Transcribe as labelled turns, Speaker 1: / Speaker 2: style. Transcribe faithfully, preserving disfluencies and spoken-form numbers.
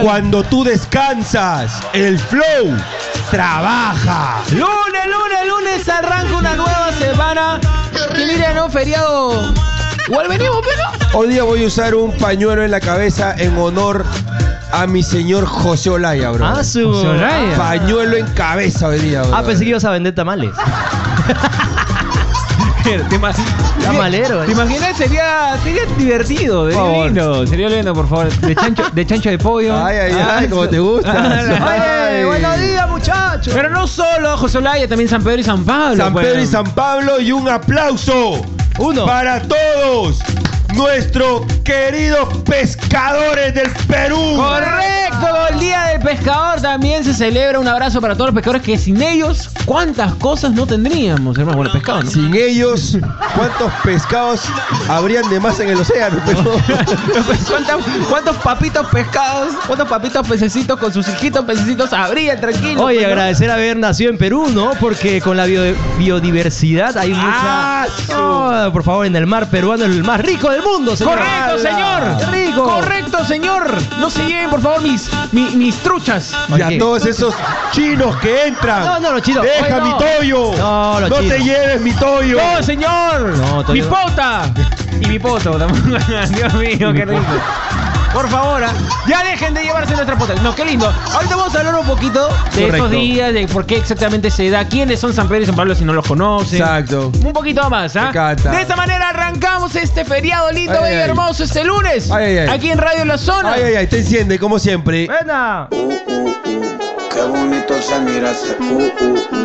Speaker 1: Cuando tú descansas, el flow trabaja.
Speaker 2: Lunes, lunes, lunes arranca una nueva semana. Que mira, no, feriado. Igual venimos, pero.
Speaker 1: Hoy día voy a usar un pañuelo en la cabeza en honor a mi señor José Olaya, bro.
Speaker 3: Ah, su...
Speaker 2: José Olaya.
Speaker 1: Pañuelo en cabeza hoy día, bro.
Speaker 3: Ah, pensé que ibas a vender tamales.
Speaker 2: ¿Te, ima-
Speaker 3: Tamalero,
Speaker 2: ¿Te
Speaker 3: eh.
Speaker 2: imaginas? Sería, sería divertido, sería
Speaker 1: Por favor.
Speaker 2: lindo. Sería lindo, por favor. De chancho de, chancho de pollo.
Speaker 1: Ay, ay,
Speaker 2: Ah,
Speaker 1: ay, como te gusta.
Speaker 3: Oye,
Speaker 1: Ay.
Speaker 3: buenos días, muchachos.
Speaker 2: Pero no solo José Olaya, también San Pedro y San Pablo.
Speaker 1: San
Speaker 2: pues.
Speaker 1: Pedro y San Pablo, y un aplauso
Speaker 3: Uno.
Speaker 1: para todos nuestros queridos pescadores del Perú.
Speaker 2: Correcto, el Día del Pescador también se celebra. Un abrazo para todos los pescadores que sin ellos, ¿cuántas cosas no tendríamos, hermano? Bueno, pescado, ¿no?
Speaker 1: Sin ellos, ¿cuántos pescados habrían de más en el océano? Pero...
Speaker 2: ¿Cuántos, ¿Cuántos papitos pescados, cuántos papitos pececitos con sus hijitos pececitos habrían, tranquilo?
Speaker 3: Oye,
Speaker 2: pues, ¿no?
Speaker 3: agradecer haber nacido en Perú, ¿no? Porque con la bio- biodiversidad hay mucha...
Speaker 1: ¡Ah, su!
Speaker 3: No, por favor, en el mar peruano, el más rico del mundo, señor.
Speaker 2: Correcto, señor.
Speaker 3: ¡Qué rico!
Speaker 2: Correcto, señor. No se lleven, por favor, mis, mi- mis truchas.
Speaker 1: Y a todos esos chinos que entran.
Speaker 3: No, no, los chinos.
Speaker 1: Deja
Speaker 3: Oye,
Speaker 1: mi
Speaker 3: no.
Speaker 1: toyo.
Speaker 3: No, los
Speaker 1: No te
Speaker 3: chinos.
Speaker 1: lleves mi toyo.
Speaker 2: ¡No, señor!
Speaker 3: No,
Speaker 2: ¡Mi
Speaker 3: todavía-
Speaker 2: pota! Y mi poto también. Dios mío, qué rico. Por favor, ¿ah? Ya dejen de llevarse nuestra pota. No, qué lindo. Ahorita vamos a hablar un poquito de
Speaker 1: Correcto.
Speaker 2: estos días, de por qué exactamente se da, quiénes son San Pedro y San Pablo si no los conocen.
Speaker 1: Exacto.
Speaker 2: Un poquito más, ¿ah?
Speaker 1: Me encanta.
Speaker 2: De esta manera arrancamos este feriado lindo,
Speaker 1: Ay,
Speaker 2: bello,
Speaker 1: ay.
Speaker 2: hermoso, este lunes.
Speaker 1: Ay, ay, ay.
Speaker 2: Aquí en Radio La Zona.
Speaker 1: Ay, ay, ay, te enciende como siempre.
Speaker 3: Buena.
Speaker 4: Uh, uh, uh, qué bonito se mira ese uh, uh, uh.